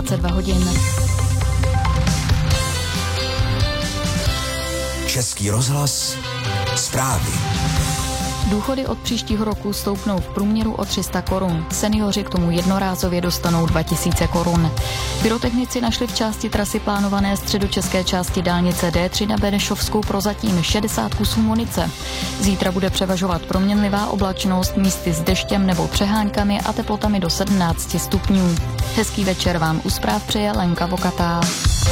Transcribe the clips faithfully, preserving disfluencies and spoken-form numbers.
dvacet dva hodin. Český rozhlas, zprávy. Důchody od příštího roku stoupnou v průměru o tři sta korun. Seniori k tomu jednorázově dostanou dva tisíce korun. Pyrotechnici našli v části trasy plánované středočeské části dálnice D tři na Benešovsku prozatím šedesát kusů munice. Zítra bude převažovat proměnlivá oblačnost, místy s deštěm nebo přeháňkami a teplotami do sedmnáct stupňů. Hezký večer vám u zpráv přeje Lenka Vokatá.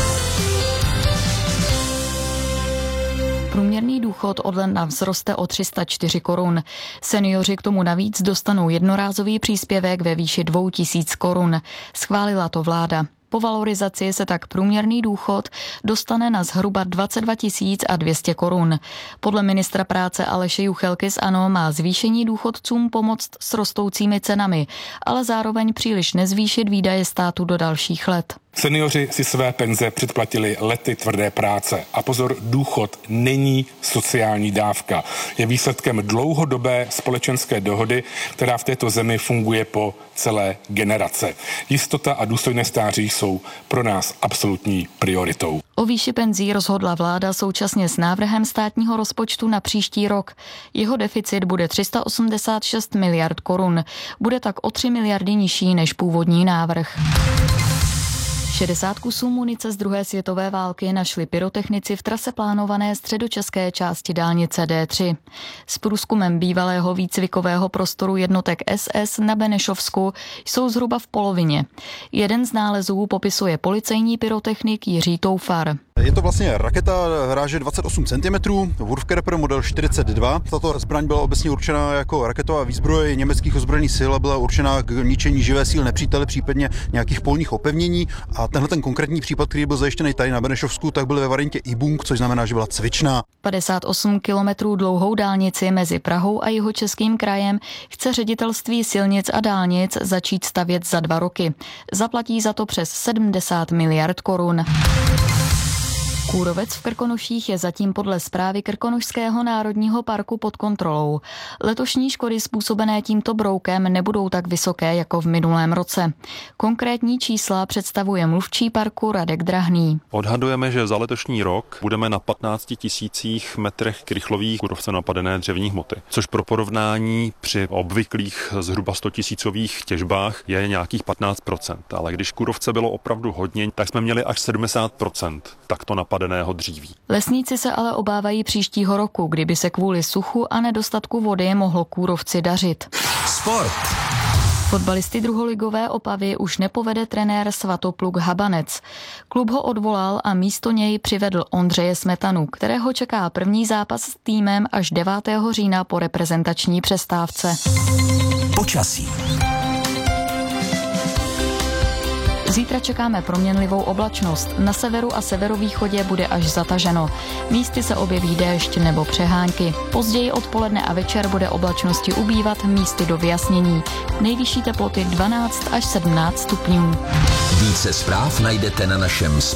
Průměrný důchod od ledna vzroste o tři sta čtyři korun. Seniori k tomu navíc dostanou jednorázový příspěvek ve výši dvou tisíc korun. Schválila to vláda. Po valorizaci se tak průměrný důchod dostane na zhruba dvacet dva tisíc dvě stě korun. Podle ministra práce Aleše Juchelky z ANO má zvýšení důchodcům pomoct s rostoucími cenami, ale zároveň příliš nezvýšit výdaje státu do dalších let. Seniori si své penze předplatili lety tvrdé práce. A pozor, důchod není sociální dávka. Je výsledkem dlouhodobé společenské dohody, která v této zemi funguje po celé generace. Jistota a důstojné stáří jsou pro nás absolutní prioritou. O výši penzí rozhodla vláda současně s návrhem státního rozpočtu na příští rok. Jeho deficit bude tři sta osmdesát šest miliard korun. Bude tak o tři miliardy nižší než původní návrh. šedesát kusů munice z druhé světové války našli pyrotechnici v trase plánované středočeské části dálnice D tři. S průzkumem bývalého výcvikového prostoru jednotek S S na Benešovsku jsou zhruba v polovině. Jeden z nálezů popisuje policejní pyrotechnik Jiří Toufar. Je to vlastně raketa ráže dvacet osm centimetrů, Wurfkerper model čtyřicet dva. Tato zbraň byla obecně určena jako raketová výzbroj německých ozbrojených sil a byla určena k ničení živé síly nepřítele, případně nějakých polních opevnění. A tenhle ten konkrétní případ, který byl zajištěný tady na Benešovsku, tak byl ve variantě I-Bung, což znamená, že byla cvičná. padesát osm kilometrů dlouhou dálnici mezi Prahou a Jihočeským krajem chce ředitelství silnic a dálnic začít stavět za dva roky. Zaplatí za to přes sedmdesát miliard korun. Kůrovec v Krkonoších je zatím podle zprávy Krkonošského národního parku pod kontrolou. Letošní škody způsobené tímto broukem nebudou tak vysoké jako v minulém roce. Konkrétní čísla představuje mluvčí parku Radek Drahný. Odhadujeme, že za letošní rok budeme na patnácti tisících metrech krychlových kůrovcem napadené dřevní hmoty, což pro porovnání při obvyklých zhruba sto tisícových těžbách je nějakých patnáct procent. Ale když kůrovce bylo opravdu hodně, tak jsme měli až sedmdesát procent takto napadeného dříví. Lesníci se ale obávají příštího roku, kdyby se kvůli suchu a nedostatku vody mohlo kůrovci dařit. Sport. Fotbalisty druholigové Opavy už nepovede trenér Svatopluk Habanec. Klub ho odvolal a místo něj přivedl Ondřeje Smetanu, kterého čeká první zápas s týmem až devátého října po reprezentační přestávce. Počasí. Zítra čekáme proměnlivou oblačnost. Na severu a severovýchodě bude až zataženo. Místy se objeví déšť nebo přehánky. Později odpoledne a večer bude oblačnosti ubývat, místy do vyjasnění. Nejvyšší teploty dvanáct až sedmnáct stupňů. Více zpráv najdete na našem